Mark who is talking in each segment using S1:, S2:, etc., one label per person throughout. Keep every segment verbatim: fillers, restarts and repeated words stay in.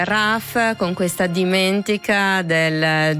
S1: Raf con questa dimentica del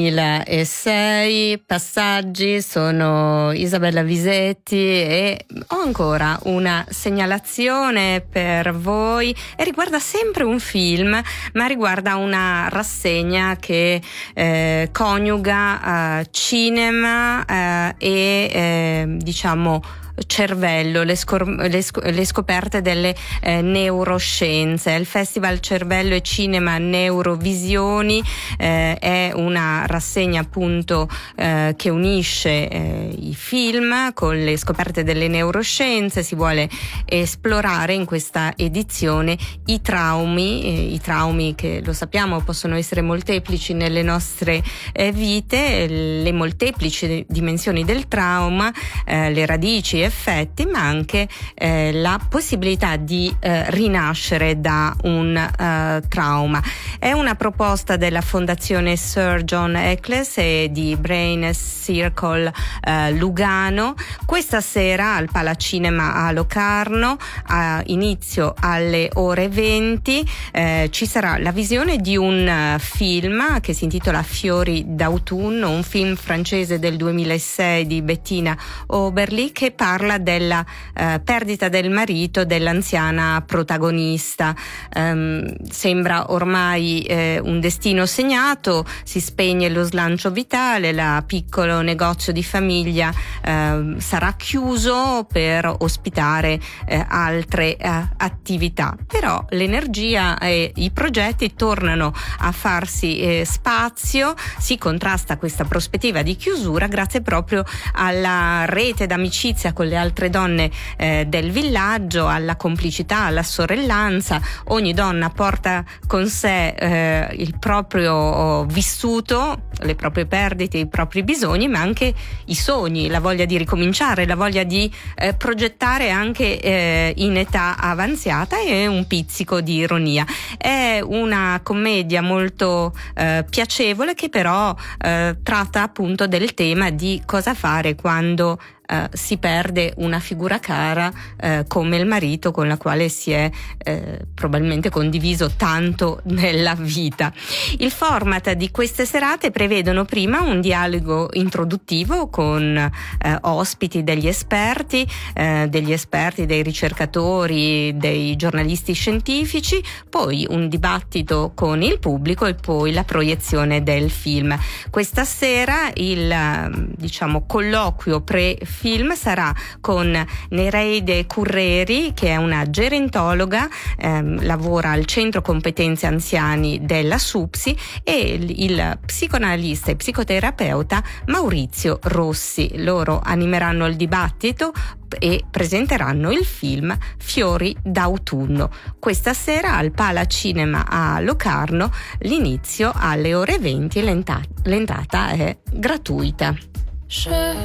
S1: duemilasei. Passaggi sono Isabella Visetti e ho ancora una segnalazione per voi e riguarda sempre un film, ma riguarda una rassegna che eh, coniuga eh, cinema eh, e eh, diciamo cervello, le, scor- le, sc- le scoperte delle eh, neuroscienze. Il Festival Cervello e Cinema Neurovisioni eh, è una rassegna appunto eh, che unisce eh, i film con le scoperte delle neuroscienze. Si vuole esplorare in questa edizione i traumi, eh, i traumi che lo sappiamo possono essere molteplici nelle nostre eh, vite, le molteplici dimensioni del trauma, eh, le radici e effetti, ma anche eh, la possibilità di eh, rinascere da un eh, trauma. È una proposta della Fondazione Sir John Eccles e di Brain Circle eh, Lugano. Questa sera al Palacinema a Locarno, a inizio alle ore venti, eh, ci sarà la visione di un uh, film che si intitola Fiori d'autunno, un film francese del duemilasei di Bettina Oberli che parla della eh, perdita del marito dell'anziana protagonista. Um, sembra ormai eh, un destino segnato, si spegne lo slancio vitale, la piccolo negozio di famiglia eh, sarà chiuso per ospitare eh, altre eh, attività, però l'energia e i progetti tornano a farsi eh, spazio. Si contrasta questa prospettiva di chiusura grazie proprio alla rete d'amicizia con le altre donne eh, del villaggio, alla complicità, alla sorellanza. Ogni donna porta con sé eh, il proprio oh, vissuto, le proprie perdite, i propri bisogni, ma anche i sogni, la voglia di ricominciare, la voglia di eh, progettare anche eh, in età avanzata e un pizzico di ironia. È una commedia molto eh, piacevole che però eh, tratta appunto del tema di cosa fare quando Uh, si perde una figura cara uh, come il marito con la quale si è uh, probabilmente condiviso tanto nella vita. Il format di queste serate prevedono prima un dialogo introduttivo con uh, ospiti degli esperti, uh, degli esperti, dei ricercatori, dei giornalisti scientifici, poi un dibattito con il pubblico e poi la proiezione del film. Questa sera il uh, diciamo colloquio pre film sarà con Nereide Curreri, che è una gerontologa, ehm, lavora al Centro Competenze Anziani della SUPSI, e il, il psicoanalista e psicoterapeuta Maurizio Rossi. Loro animeranno il dibattito e presenteranno il film Fiori d'autunno. Questa sera al Palacinema a Locarno, l'inizio alle ore venti e l'entrata è gratuita.